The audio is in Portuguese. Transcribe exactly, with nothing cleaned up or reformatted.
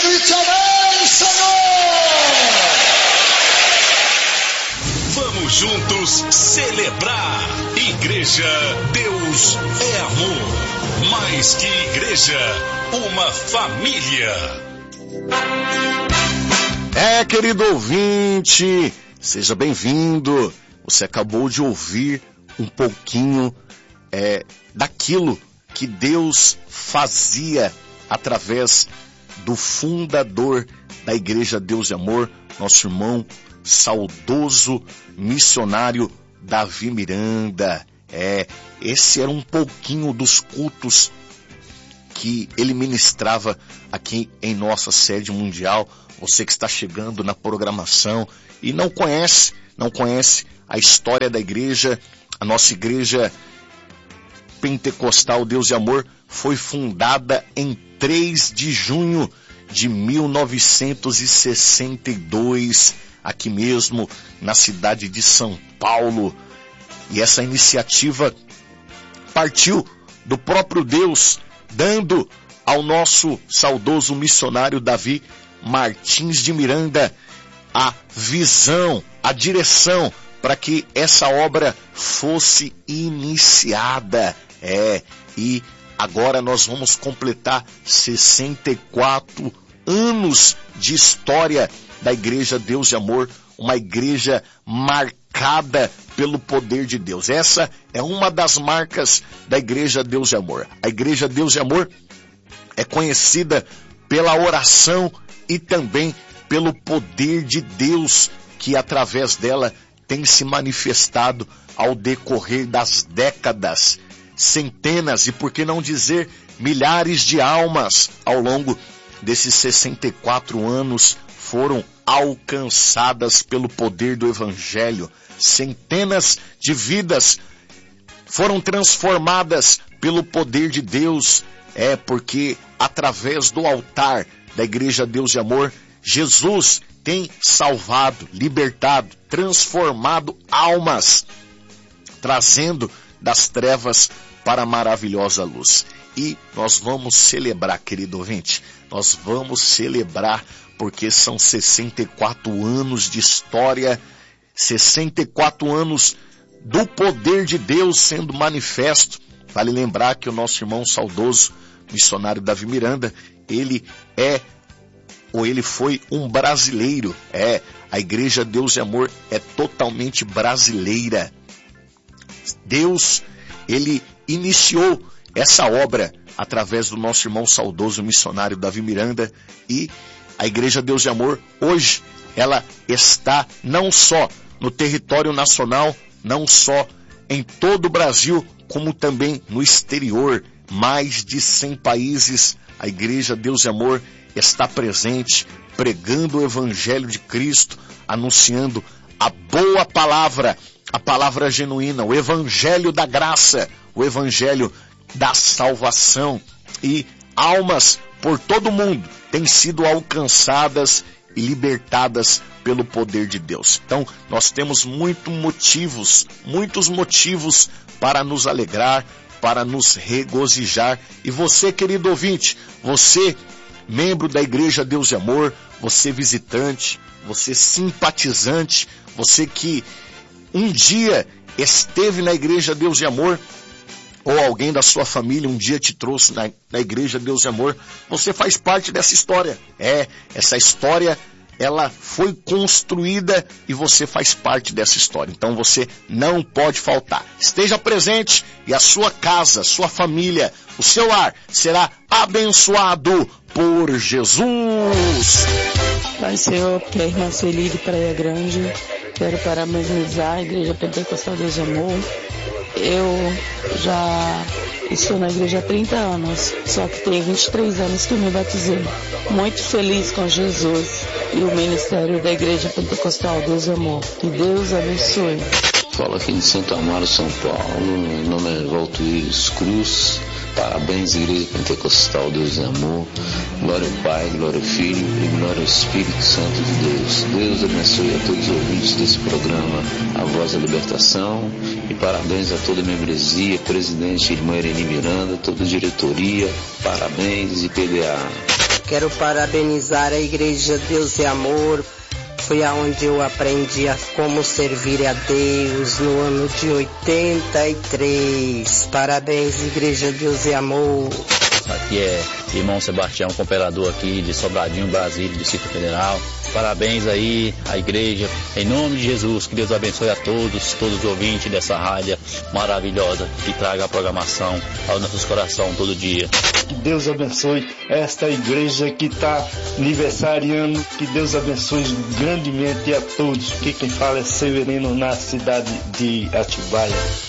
Grite amém, Senhor! Vamos juntos celebrar. Igreja, Deus é amor. Mais que igreja, uma família. É, querido ouvinte, seja bem-vindo. Você acabou de ouvir um pouquinho é, daquilo que Deus fazia através do fundador da Igreja Deus e Amor, nosso irmão saudoso missionário Davi Miranda. É, esse era um pouquinho dos cultos que ele ministrava aqui em nossa sede mundial. Você que está chegando na programação e não conhece, não conhece a história da igreja, a nossa igreja pentecostal Deus e Amor foi fundada em três de junho de mil novecentos e sessenta e dois, aqui mesmo na cidade de São Paulo. E essa iniciativa partiu do próprio Deus, dando ao nosso saudoso missionário Davi Martins de Miranda a visão, a direção para que essa obra fosse iniciada. É, e agora nós vamos completar sessenta e quatro anos de história da Igreja Deus e Amor, uma igreja marcada pelo poder de Deus. Essa é uma das marcas da Igreja Deus e Amor. A Igreja Deus e Amor é conhecida pela oração e também pelo poder de Deus que através dela tem se manifestado ao decorrer das décadas. Centenas e por que não dizer milhares de almas ao longo desses sessenta e quatro anos foram alcançadas pelo poder do Evangelho. Centenas de vidas foram transformadas pelo poder de Deus. É porque através do altar da Igreja Deus e Amor, Jesus tem salvado, libertado, transformado almas, trazendo das trevas para a maravilhosa luz. E nós vamos celebrar, querido ouvinte, nós vamos celebrar porque são sessenta e quatro anos de história, sessenta e quatro anos do poder de Deus sendo manifesto. Vale lembrar que o nosso irmão saudoso missionário Davi Miranda, ele é, ou ele foi um brasileiro. É, a Igreja Deus e Amor é totalmente brasileira. Deus, ele iniciou essa obra através do nosso irmão saudoso missionário Davi Miranda, e a Igreja Deus e Amor hoje ela está não só no território nacional, não só em todo o Brasil, como também no exterior. Mais de cem países a Igreja Deus e Amor está presente, pregando o Evangelho de Cristo, anunciando a boa palavra, a palavra genuína, o Evangelho da graça, o Evangelho da salvação. E almas por todo o mundo têm sido alcançadas e libertadas pelo poder de Deus. Então, nós temos muitos motivos, muitos motivos para nos alegrar, para nos regozijar. E você, querido ouvinte, você, membro da Igreja Deus e Amor, você visitante, você simpatizante, você que um dia esteve na Igreja Deus e Amor, ou alguém da sua família um dia te trouxe na, na Igreja Deus e Amor, você faz parte dessa história. É, essa história, ela foi construída e você faz parte dessa história. Então você não pode faltar. Esteja presente e a sua casa, sua família, o seu lar será abençoado por Jesus. Pai, Senhor, que é a irmã Celi de Praia Grande, quero parabenizar a Igreja Pentecostal Deus e Amor. Eu já estou na igreja há trinta anos, só que tenho vinte e três anos que me batizei. Muito feliz com Jesus e o ministério da Igreja Pentecostal Deus e Amor. Que Deus abençoe. Fala aqui de Santo Amaro, São Paulo. Meu nome é Valtuíris Cruz. Parabéns, Igreja Pentecostal Deus e Amor. Glória ao Pai, glória ao Filho e glória ao Espírito Santo de Deus. Deus abençoe a todos os ouvintes desse programa, A Voz da Libertação. E parabéns a toda a membresia, presidente, irmã Irene Miranda, toda a diretoria. Parabéns e P D A. Quero parabenizar a Igreja Deus e Amor. Foi aonde eu aprendi a como servir a Deus no ano de oitenta e três. Parabéns, Igreja Deus e Amor. Aqui é irmão Sebastião, cooperador aqui de Sobradinho, Brasília, Distrito Federal. Parabéns aí à igreja, em nome de Jesus, que Deus abençoe a todos, todos os ouvintes dessa rádio maravilhosa, que traga a programação aos nossos corações todo dia. Que Deus abençoe esta igreja que está aniversariando, que Deus abençoe grandemente a todos. Aqui quem fala é Severino, na cidade de Atibaia.